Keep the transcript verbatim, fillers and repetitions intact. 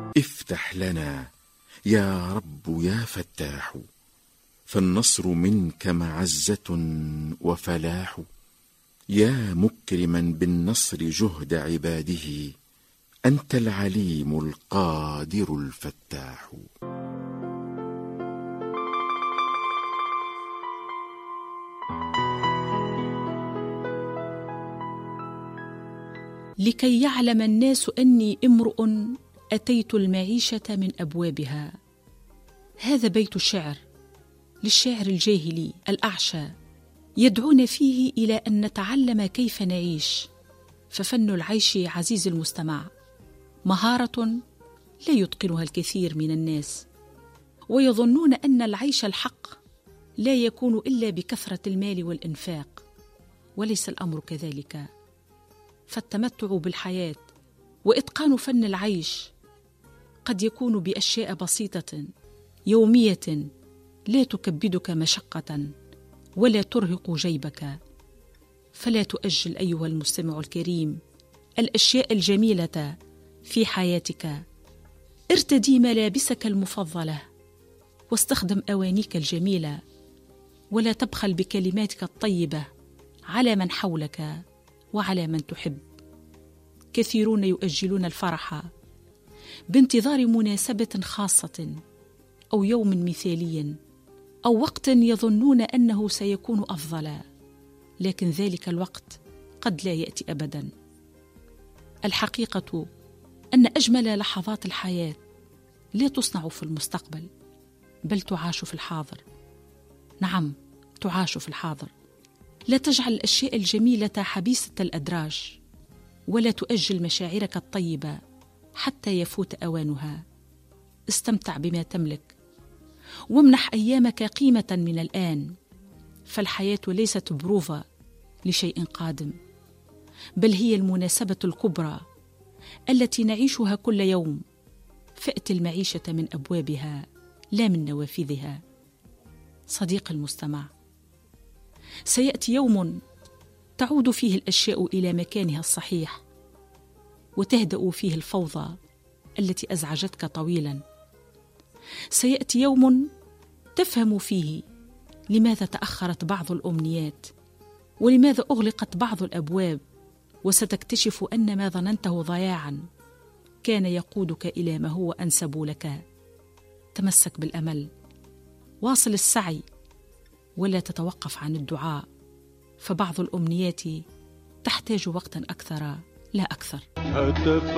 افتح لنا يا رب يا فتاح، فالنصر منك معزة وفلاح. يا مكرما بالنصر جهد عباده، أنت العليم القادر الفتاح. لكي يعلم الناس أني امرؤ أتيت المعيشة من أبوابها. هذا بيت شعر للشاعر الجاهلي الأعشى، يدعون فيه إلى أن نتعلم كيف نعيش. ففن العيش عزيز المستمع مهارة لا يتقنها الكثير من الناس، ويظنون أن العيش الحق لا يكون إلا بكثرة المال والإنفاق، وليس الأمر كذلك. فالتمتع بالحياة وإتقان فن العيش قد يكون بأشياء بسيطة يومية لا تكبدك مشقة ولا ترهق جيبك. فلا تؤجل أيها المستمع الكريم الأشياء الجميلة في حياتك. ارتدي ملابسك المفضلة واستخدم أوانيك الجميلة، ولا تبخل بكلماتك الطيبة على من حولك وعلى من تحب. كثيرون يؤجلون الفرح بانتظار مناسبة خاصة أو يوم مثالي أو وقت يظنون أنه سيكون أفضل، لكن ذلك الوقت قد لا يأتي أبدا. الحقيقة أن أجمل لحظات الحياة لا تصنع في المستقبل، بل تعاش في الحاضر. نعم، تعاش في الحاضر. لا تجعل الأشياء الجميلة حبيسة الأدراج، ولا تؤجل مشاعرك الطيبة حتى يفوت أوانها. استمتع بما تملك، وامنح أيامك قيمة من الآن. فالحياة ليست بروفة لشيء قادم، بل هي المناسبة الكبرى التي نعيشها كل يوم. فأت المعيشة من أبوابها لا من نوافذها. صديق المستمع، سيأتي يوم تعود فيه الأشياء إلى مكانها الصحيح، وتهدأ فيه الفوضى التي أزعجتك طويلا. سيأتي يوم تفهم فيه لماذا تأخرت بعض الأمنيات، ولماذا أغلقت بعض الأبواب، وستكتشف أن ما ظننته ضياعا كان يقودك إلى ما هو أنسب لك. تمسك بالأمل، واصل السعي، ولا تتوقف عن الدعاء، فبعض الأمنيات تحتاج وقتا أكثر لا أكثر.